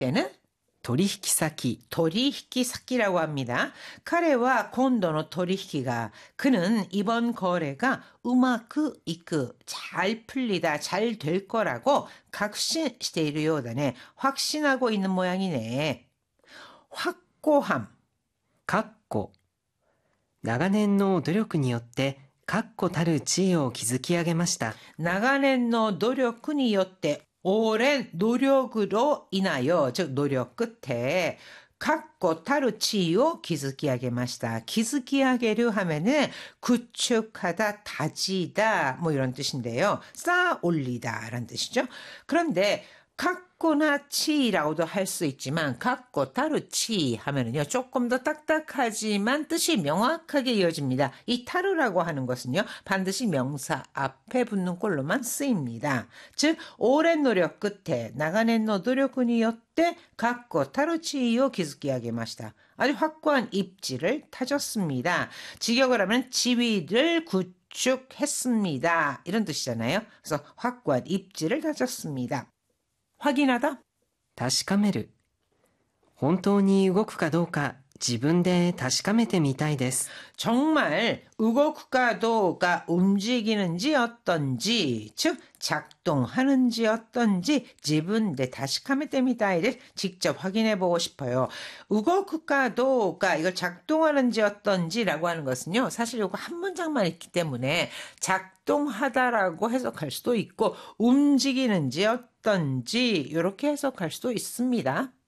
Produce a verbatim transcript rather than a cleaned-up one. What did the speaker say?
때는 取引先 도리히키사키라고 합니다. 카레와 콘도의 도리히키가 그는 이번 거래가 우마쿠 이쿠 잘 풀리다 잘 될 거라고 각신しているようだね. 확신하고 있는 모양이네. 확고함 かっこ長年の努力によって確固たる地位を築き上げました。 나가넨의 노력에よって 오랜 노력으로 인하여 즉 노력 끝에 각고타루 치유 기스키하게 마시다. 기스키하게를 하면은 구축하다, 다지다 뭐 이런 뜻인데요. 쌓아 올리다 라는 뜻이죠. 그런데 각고나 치라고도 할 수 있지만 각고타루 치 하면은요 조금 더 딱딱하지만 뜻이 명확하게 이어집니다. 이 타루라고 하는 것은요 반드시 명사 앞에 붙는 꼴로만 쓰입니다. 즉 오랜 노력 끝에 나가넨 노력에よって 각고타루 치요 기스키하게 마시다. 아주 확고한 입지를 다졌습니다. 직역을 하면 지위를 구축했습니다. 이런 뜻이잖아요. 그래서 확고한 입지를 다졌습니다. 확인하다 確かめる本当に動くかどうか自分で確かめてみたいです。 정말 우고쿠가도가 움직이는지 어떤지 즉 작동하는지 어떤지 지분데 다시카메테미다이를 직접 확인해 보고 싶어요. 우고쿠가도가 이걸 작동하는지 어떤지라고 하는 것은요 사실 이거 한 문장만 있기 때문에 작동하다라고 해석할 수도 있고 움직이는지 어떤지 이렇게 해석할 수도 있습니다.